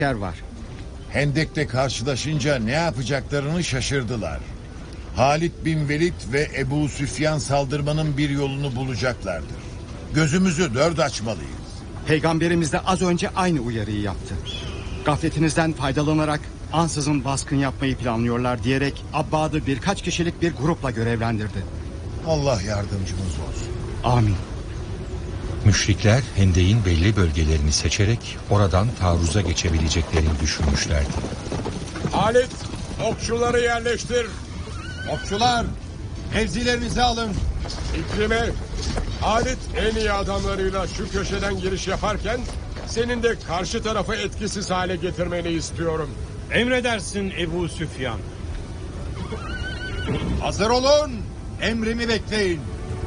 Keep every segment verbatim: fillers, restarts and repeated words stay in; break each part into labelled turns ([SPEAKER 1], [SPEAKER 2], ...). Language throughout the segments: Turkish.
[SPEAKER 1] var.
[SPEAKER 2] Hendek'te karşılaşınca ne yapacaklarını şaşırdılar. Halid bin Velid ve Ebu Süfyan saldırmanın bir yolunu bulacaklardır. Gözümüzü dört açmalıyız.
[SPEAKER 1] Peygamberimiz de az önce aynı uyarıyı yaptı. Gafletinizden faydalanarak ansızın baskın yapmayı planlıyorlar diyerek Abbad'ı birkaç kişilik bir grupla görevlendirdi.
[SPEAKER 2] Allah yardımcımız olsun.
[SPEAKER 1] Amin.
[SPEAKER 3] Müşrikler Hendek'in belli bölgelerini seçerek oradan taarruza geçebileceklerini düşünmüşlerdi.
[SPEAKER 4] Halid, okçuları yerleştir.
[SPEAKER 5] Okçular, mevzilerinizi alın.
[SPEAKER 4] İkrime, Halid en iyi adamlarıyla şu köşeden giriş yaparken senin de karşı tarafı etkisiz hale getirmeni istiyorum.
[SPEAKER 6] Emredersin Ebu Süfyan.
[SPEAKER 5] Hazır olun, emrimi bekleyin.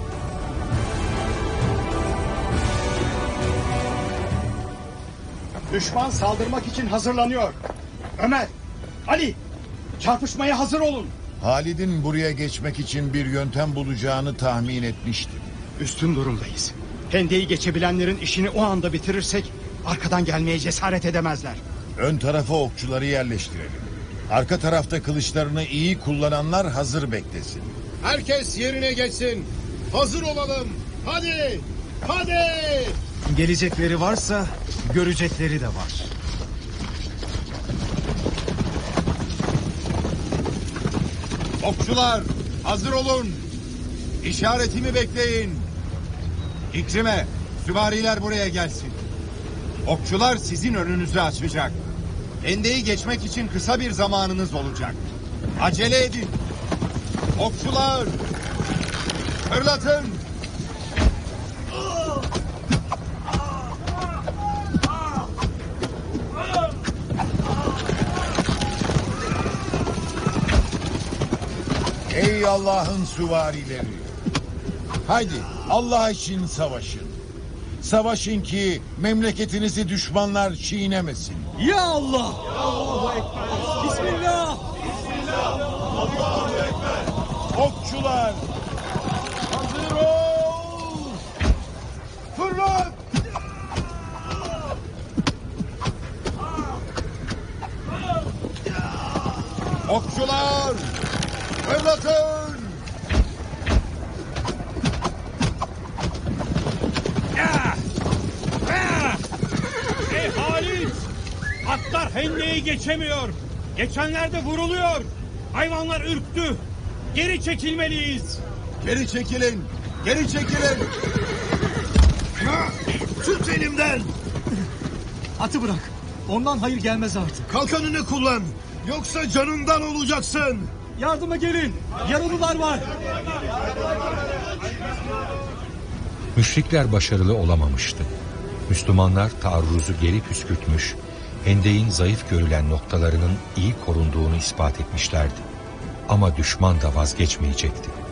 [SPEAKER 1] Düşman saldırmak için hazırlanıyor. Ömer, Ali, çarpışmaya hazır olun.
[SPEAKER 2] Halid'in buraya geçmek için bir yöntem bulacağını tahmin etmiştim.
[SPEAKER 1] Üstün durumdayız. Hendek'i geçebilenlerin işini o anda bitirirsek arkadan gelmeye cesaret edemezler.
[SPEAKER 2] Ön tarafa okçuları yerleştirelim. Arka tarafta kılıçlarını iyi kullananlar hazır beklesin.
[SPEAKER 5] Herkes yerine geçsin. Hazır olalım. Hadi, hadi.
[SPEAKER 1] Gelecekleri varsa görecekleri de var.
[SPEAKER 5] Okçular, hazır olun. İşaretimi bekleyin. İkrime, süvariler buraya gelsin. Okçular sizin önünüzü açacak. Hendek'i geçmek için kısa bir zamanınız olacak. Acele edin. Okçular, fırlatın.
[SPEAKER 2] Ey Allah'ın süvarileri! Haydi Allah için savaşın. Savaşın ki memleketinizi düşmanlar çiğnemesin.
[SPEAKER 6] Ya Allah! Ya Allahu Ekber! Bismillah!
[SPEAKER 2] Bismillah! Allahu Ekber! Okçular! Hazır ol! Fırlat!
[SPEAKER 5] Okçular, fırlatın.
[SPEAKER 6] Ey Halid! Atlar Hendek'i geçemiyor. Geçenler de vuruluyor. Hayvanlar ürktü. Geri çekilmeliyiz.
[SPEAKER 5] Geri çekilin, geri çekilin. Tut elimden.
[SPEAKER 6] Atı bırak. Ondan hayır gelmez artık.
[SPEAKER 5] Kalkanını kullan. Yoksa canından olacaksın.
[SPEAKER 6] Yardıma gelin. Yaralılar var.
[SPEAKER 3] Müşrikler başarılı olamamıştı. Müslümanlar taarruzu geri püskürtmüş, Hendek'in zayıf görülen noktalarının iyi korunduğunu ispat etmişlerdi. Ama düşman da vazgeçmeyecekti.